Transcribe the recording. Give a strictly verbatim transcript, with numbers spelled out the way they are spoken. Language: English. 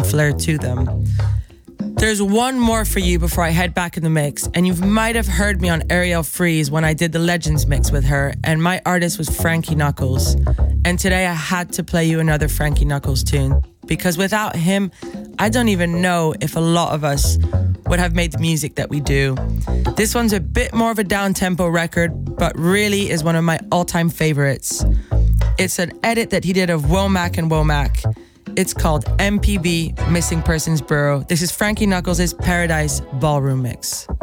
flair to them. There's one more for you before I head back in the mix, and you might have heard me on Ariel Freeze when I did the Legends mix with her, and my artist was Frankie Knuckles. And today I had to play you another Frankie Knuckles tune, because without him, I don't even know if a lot of us would have made the music that we do. This one's a bit more of a down-tempo record, but really is one of my all-time favorites. It's an edit that he did of Womack and Womack. It's called M P B, Missing Persons Bureau. This is Frankie Knuckles' Paradise Ballroom Mix.